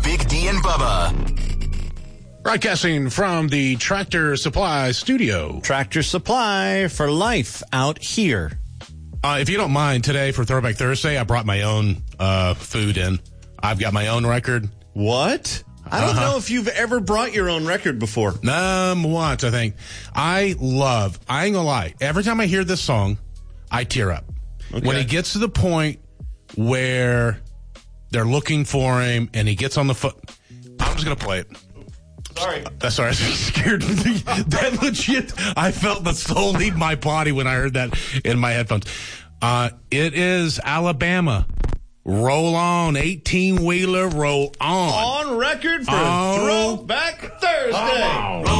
Big D and Bubba. Broadcasting from the Tractor Supply studio. Tractor Supply for life out here. If you don't mind, today for Throwback Thursday, I brought my own food in. I've got my own record. What? I don't know if you've ever brought your own record before. Once, I think. I ain't gonna lie. Every time I hear this song, I tear up. Okay. When it gets to the point where they're looking for him and he gets on the foot, I'm just gonna play it. Sorry. That's sorry. I was scared. That legit, I felt the soul leave my body when I heard that in my headphones. It is Alabama. Roll on, 18-wheeler, roll on. On record for Throwback Thursday.